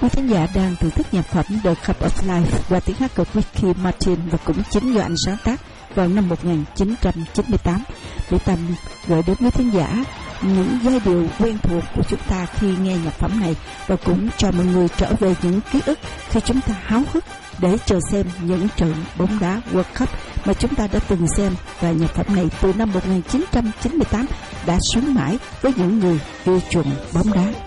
Quý khán giả đang thưởng thức nhạc phẩm The Cup of Life qua tiếng hát của Ricky Martin và cũng chính do anh sáng tác vào năm 1998. Để Tâm gửi đến quý khán giả những giai điệu quen thuộc của chúng ta khi nghe nhạc phẩm này và cũng cho mọi người trở về những ký ức khi chúng ta háo hức để chờ xem những trận bóng đá World Cup mà chúng ta đã từng xem. Và nhạc phẩm này từ năm 1998 đã sống mãi với những người yêu chuộng bóng đá.